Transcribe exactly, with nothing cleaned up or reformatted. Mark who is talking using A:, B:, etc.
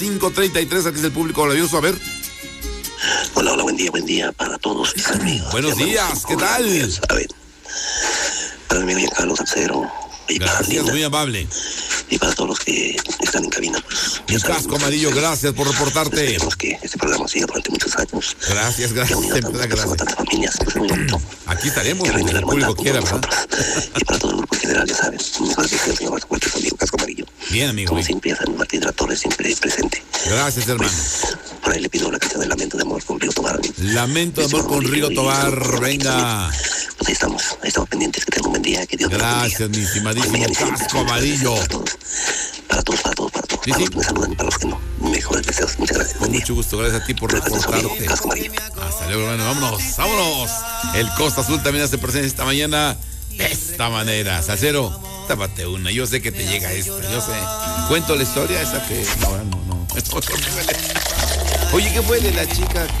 A: cinco treinta y tres, aquí es el público maravilloso, a ver.
B: Hola, hola, buen día, buen día para todos mis amigos.
A: Buenos días, ¿qué tal?
B: A ver, para mi amigo Carlos Salcero.
A: Gracias, muy amable.
B: Y para todos los que están en cabina, pues.
A: Mi casco amarillo, gracias por reportarte.
B: Esperemos que este programa siga durante muchos años.
A: Gracias, gracias.
B: Siempre gracias. Tantas familias, pues muy bonito.
A: Aquí estaremos, que el público quiera, ¿verdad?
B: Y para todo el grupo en general, ya saben, mejor que el señor Marco su amigo casco amarillo.
A: Bien, amigo.
B: Como siempre, San Martín de la Torre, siempre presente.
A: Gracias, hermano.
B: Pues, por ahí le pido la canción de Lamento de Amor con Río Tobar.
A: Lamento de Amor con Río Tobar, venga.
B: Pues ahí estamos, ahí estamos pendientes, que tengan un buen día, que Dios te bendiga.
A: Gracias, mi estimadísimo casco amarillo.
B: Para todos, para todos, para todos.
A: Sí,
B: para
A: sí.
B: los que me saludan, para los que no. Mejores deseos, muchas gracias.
A: Con mucho gusto, gracias a ti por reportarte.
B: Casco amarillo.
A: Hasta luego, hermano, vámonos, vámonos. El Costa Azul también hace presencia esta mañana de esta manera. Salcero, tápate una, yo sé que te llega esta, yo sé. Cuento la historia esa que... No, no, no. Oye, ¿qué fue de la chica que...